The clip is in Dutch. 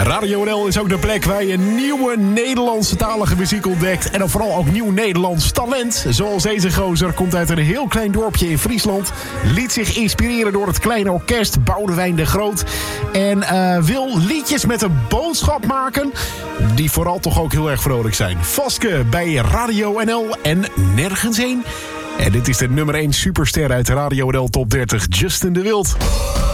Radio NL is ook de plek waar je nieuwe Nederlandse talige muziek ontdekt. En dan vooral ook nieuw Nederlands talent. Zoals deze gozer komt uit een heel klein dorpje in Friesland. Liet zich inspireren door het kleine orkest Boudewijn de Groot. En wil liedjes met een boodschap maken die vooral toch ook heel erg vrolijk zijn. Vaske bij Radio NL en nergens heen. En dit is de nummer 1 superster uit de Radio NL Top 30, Justin de Wild.